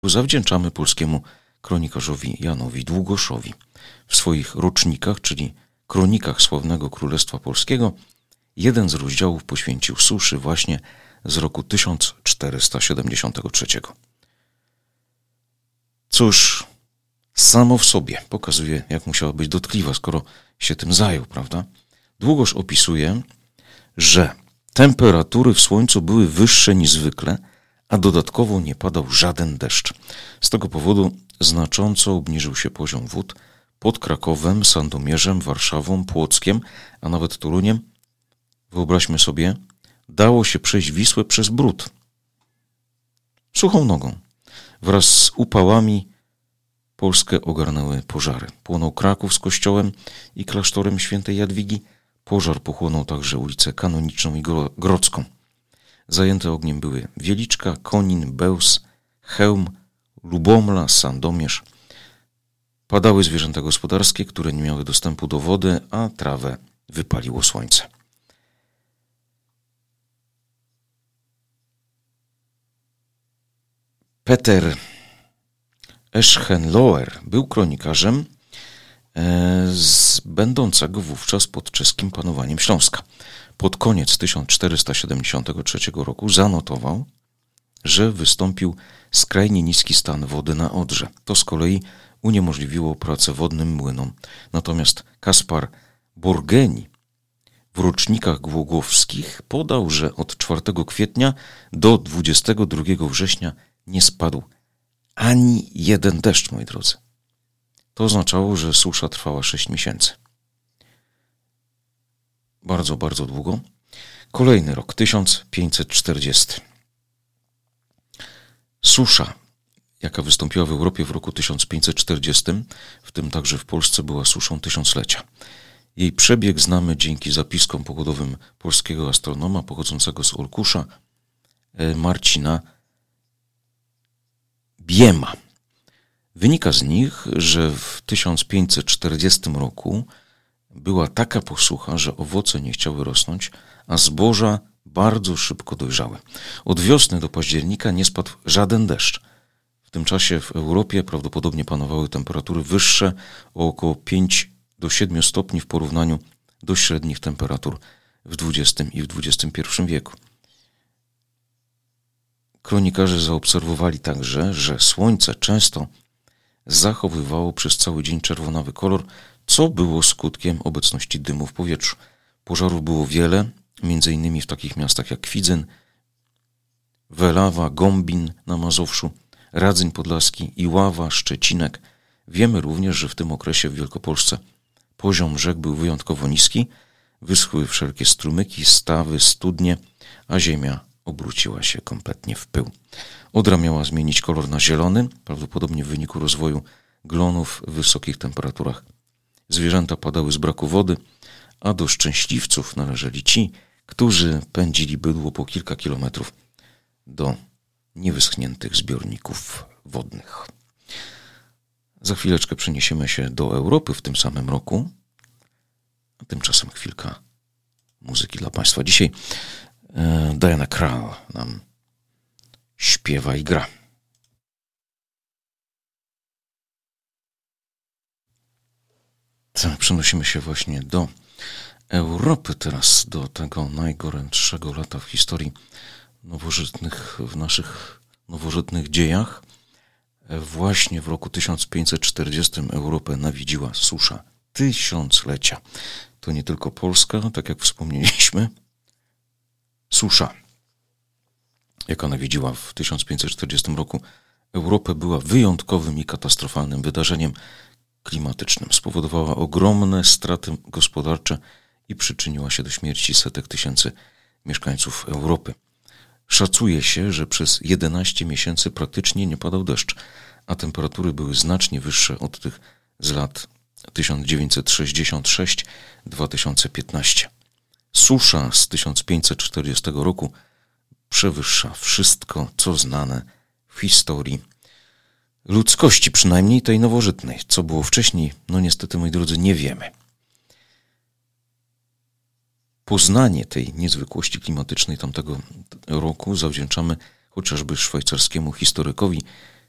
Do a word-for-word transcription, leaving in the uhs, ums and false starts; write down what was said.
zawdzięczamy polskiemu kronikarzowi Janowi Długoszowi. W swoich rocznikach, czyli kronikach sławnego Królestwa Polskiego, jeden z rozdziałów poświęcił suszy właśnie z roku tysiąc czterysta siedemdziesiątego trzeciego. Cóż, samo w sobie pokazuje, jak musiała być dotkliwa, skoro się tym zajął, prawda? Długosz opisuje, że temperatury w słońcu były wyższe niż zwykle, a dodatkowo nie padał żaden deszcz. Z tego powodu znacząco obniżył się poziom wód pod Krakowem, Sandomierzem, Warszawą, Płockiem, a nawet Toruniem. Wyobraźmy sobie, dało się przejść Wisłę przez brud. Suchą nogą. Wraz z upałami Polskę ogarnęły pożary. Płonął Kraków z kościołem i klasztorem świętej Jadwigi. Pożar pochłonął także ulicę Kanoniczną i Grodzką. Zajęte ogniem były Wieliczka, Konin, Bełz, Chełm, Lubomla, Sandomierz. Padały zwierzęta gospodarskie, które nie miały dostępu do wody, a trawę wypaliło słońce. Peter Eschenloer był kronikarzem e, z, będącego wówczas pod czeskim panowaniem Śląska. Pod koniec tysiąc czterysta siedemdziesiątego trzeciego roku zanotował, że wystąpił skrajnie niski stan wody na Odrze. To z kolei uniemożliwiło pracę wodnym młynom. Natomiast Kaspar Borgeni w rocznikach głogowskich podał, że od czwartego kwietnia do dwudziestego drugiego września nie spadł ani jeden deszcz, moi drodzy. To oznaczało, że susza trwała sześć miesięcy. Bardzo, bardzo długo. Kolejny rok, tysiąc pięćset czterdziesty. Susza, jaka wystąpiła w Europie w roku tysiąc pięćset czterdziestym, w tym także w Polsce, była suszą tysiąclecia. Jej przebieg znamy dzięki zapiskom pogodowym polskiego astronoma pochodzącego z Olkusza, Marcina Biema. Wynika z nich, że w tysiąc pięćset czterdziestym roku była taka posucha, że owoce nie chciały rosnąć, a zboża bardzo szybko dojrzały. Od wiosny do października nie spadł żaden deszcz. W tym czasie w Europie prawdopodobnie panowały temperatury wyższe o około pięć do siedmiu stopni w porównaniu do średnich temperatur w dwudziestym i w dwudziestym pierwszym wieku. Kronikarze zaobserwowali także, że słońce często zachowywało przez cały dzień czerwonawy kolor, co było skutkiem obecności dymu w powietrzu. Pożarów było wiele, między innymi w takich miastach jak Kwidzyn, Welawa, Gombin na Mazowszu, Radzyń Podlaski, Iława, Szczecinek. Wiemy również, że w tym okresie w Wielkopolsce poziom rzek był wyjątkowo niski, wyschły wszelkie strumyki, stawy, studnie, a ziemia obróciła się kompletnie w pył. Odra miała zmienić kolor na zielony, prawdopodobnie w wyniku rozwoju glonów w wysokich temperaturach. Zwierzęta padały z braku wody, a do szczęśliwców należeli ci, którzy pędzili bydło po kilka kilometrów do niewyschniętych zbiorników wodnych. Za chwileczkę przeniesiemy się do Europy w tym samym roku, a tymczasem chwilka muzyki dla Państwa. Dzisiaj e, Diana Krall nam śpiewa i gra. Przenosimy się właśnie do Europy teraz, do tego najgorętszego lata w historii nowożytnych, w naszych nowożytnych dziejach. Właśnie w roku tysiąc pięćset czterdziestym Europę nawiedziła susza tysiąclecia. To nie tylko Polska, tak jak wspomnieliśmy. Susza, jaka nawiedziła w tysiąc pięćset czterdziestym roku Europę, była wyjątkowym i katastrofalnym wydarzeniem klimatycznym. Spowodowała ogromne straty gospodarcze i przyczyniła się do śmierci setek tysięcy mieszkańców Europy. Szacuje się, że przez jedenaście miesięcy praktycznie nie padał deszcz, a temperatury były znacznie wyższe od tych z lat tysiąc dziewięćset sześćdziesiąt sześć do dwa tysiące piętnaście. Susza z tysiąc pięćset czterdziestego roku przewyższa wszystko, co znane w historii ludzkości, przynajmniej tej nowożytnej. Co było wcześniej, no niestety, moi drodzy, nie wiemy. Poznanie tej niezwykłości klimatycznej tamtego roku zawdzięczamy chociażby szwajcarskiemu historykowi